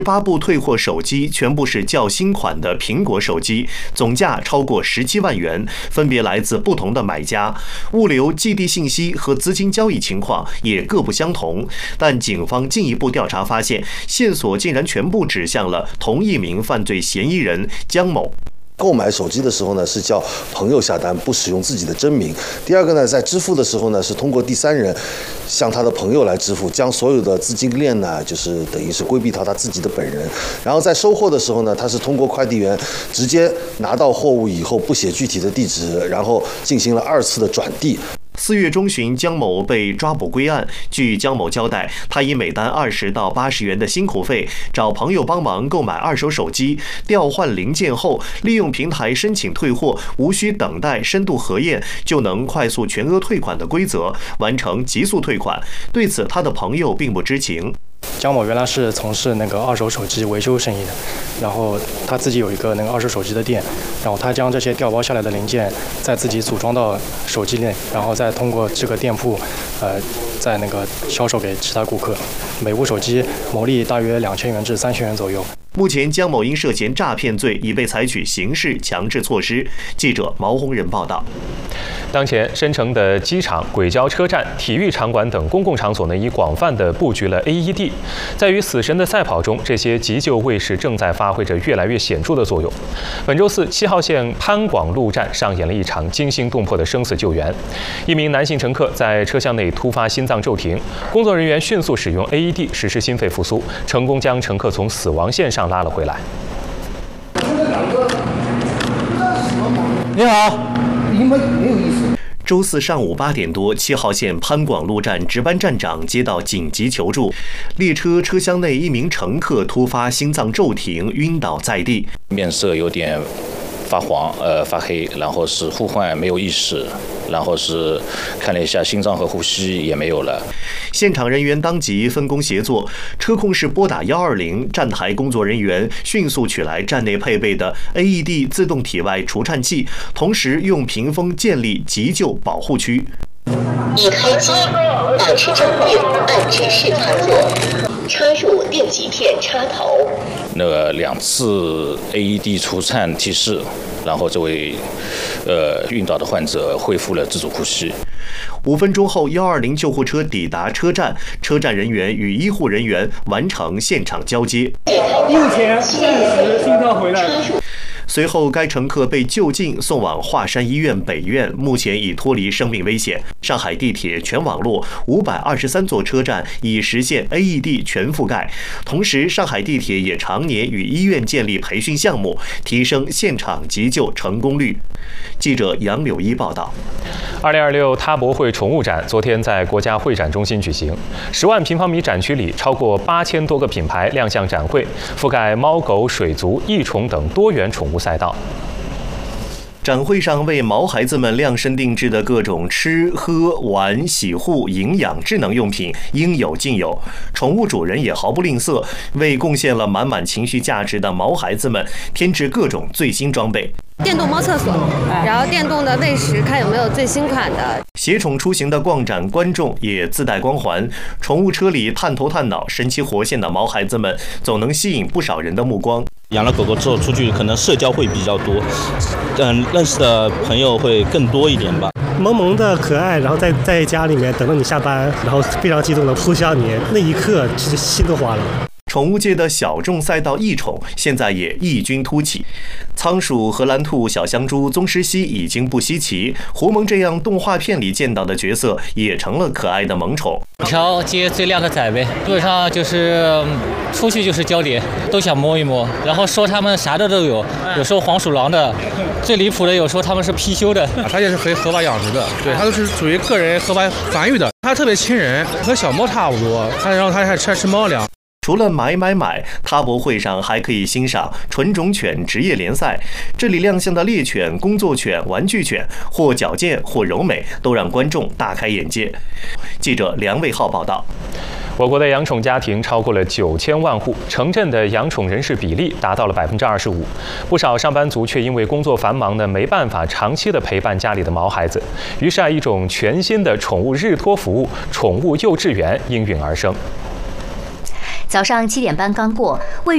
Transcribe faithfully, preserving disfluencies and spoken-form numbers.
八部退货手机全部是较新款的苹果手机，总价超过十七万元，分别来自不同的买家，物流、寄递信息和资金交易情况也各不相同。但警方进一步调查发现，线索竟然全部指向了同一名犯罪嫌疑人江某。 购买手机的时候呢，是叫朋友下单，不使用自己的真名。第二个呢，在支付的时候呢，是通过第三人向他的朋友来支付，将所有的资金链呢，就是等于是规避到他自己的本人。然后在收货的时候呢，他是通过快递员直接拿到货物以后，不写具体的地址，然后进行了二次的转递。 四月中旬，江某被抓捕归案。据江某交代，他以每单二十到八十元的辛苦费，找朋友帮忙购买二手手机，调换零件后，利用平台申请退货，无需等待深度核验就能快速全额退款的规则，完成极速退款。对此，他的朋友并不知情。 江某原来是从事那个二手手机维修生意的，然后他自己有一个那个二手手机的店，然后他将这些调包下来的零件再自己组装到手机内，然后再通过这个店铺，呃，再那个销售给其他顾客，每部手机毛利大约两千元至三千元左右。 目前，江某因涉嫌诈骗罪已被采取刑事强制措施。记者毛红仁报道。 当前，深成的机场、轨交车站、体育场馆等公共场所呢，已广泛地布局了 A E D。在与死神的赛跑中，这些急救卫士正在发挥着越来越显著的作用。本周四，七号线潘广路站上演了一场惊心动魄的生死救援。一名男性乘客在车厢内突发心脏骤停，工作人员迅速使用 A E D 实施心肺复苏，成功将乘客从死亡线上 拉了回来。 你好，你们没有意思。 周四上午八点多，七号线潘广路站值班站长接到紧急求助，列车车厢内一名乘客突发心脏骤停，晕倒在地， 面色有点发黄，呃，发黑，然后是呼唤没有意识。 然后是看了一下心脏和呼吸也没有了。 现场人员当即分工协作，车控室拨打一二零，站台工作人员迅速取来站内配备的 A E D 自动体外除颤器，同时用屏风建立急救保护区。 已开机，保持正定，按指示操作，插入电极片插头。 那个两次 A E D 除颤提示，然后这位呃晕倒的患者恢复了自主呼吸。 五分钟后，一二零救护车抵达车站，车站人员与医护人员完成现场交接。 目前暂时心跳回来。 随后，该乘客被就近送往华山医院北院，目前已脱离生命危险。上海地铁全网络五百二十三座车站已实现 A E D 全覆盖。同时，上海地铁也常年与医院建立培训项目，提升现场急救成功率。记者杨柳一报道。 二零二六他博会宠物展昨天在国家会展中心举行，十万平方米展区里，超过八千多个品牌亮相展会，覆盖猫狗、水族、益虫等多元宠物赛道。 展会上为毛孩子们量身定制的各种吃喝玩、洗护、营养、智能用品应有尽有，宠物主人也毫不吝啬，为贡献了满满情绪价值的毛孩子们添置各种最新装备。 电动猫厕所，然后电动的喂食，看有没有最新款的。 携宠出行的逛展观众也自带光环，宠物车里探头探脑、神气活现的毛孩子们，总能吸引不少人的目光。 养了狗狗之后，出去可能社交会比较多，嗯，认识的朋友会更多一点吧。 萌萌的可爱，然后在在家里面等着你下班，然后非常激动的扑向你，那一刻其实心都化了。 宠物界的小众赛道异宠，现在也异军突起。仓鼠、荷兰兔、小香猪、宗师蜥已经不稀奇，狐獴这样动画片里见到的角色也成了可爱的萌宠。 挑接最靓的仔呗，基本上就是出去就是焦点，都想摸一摸。然后说他们啥的都有，有说黄鼠狼的，最离谱的有说他们是貔貅的。 它也是可以合法养殖的，对，它都是属于个人合法繁育的，它特别亲人，和小猫差不多。它然后它还吃吃猫粮。 除了买买买，他博会上还可以欣赏纯种犬职业联赛。这里亮相的猎犬、工作犬、玩具犬，或矫健或柔美，都让观众大开眼界。记者梁卫浩报道。 我国的养宠家庭超过了九千万户，城镇的养宠人士比例达到了百分之二十五。不少上班族却因为工作繁忙呢，没办法长期的陪伴家里的毛孩子，于是啊，一种全新的宠物日托服务——宠物幼稚园应运而生。 早上七点半刚过，位于